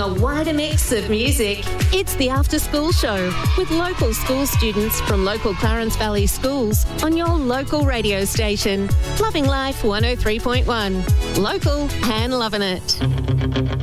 a wider mix of music. It's the After School Show with local school students from local Clarence Valley schools on your local radio station. Loving Life 103.1. Local and loving it.